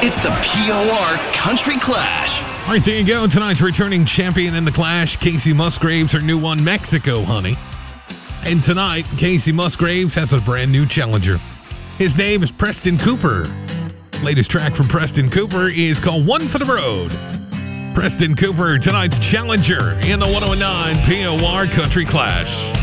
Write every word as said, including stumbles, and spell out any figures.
It's the P O R Country Clash. All right, there you go. Tonight's returning champion in the Clash, Casey Musgraves, her new one, Mexico Honey. And tonight, Casey Musgraves has a brand new challenger. His name is Preston Cooper. Latest track from Preston Cooper is called One for the Road. Preston Cooper, tonight's challenger in the one oh nine P O R Country Clash.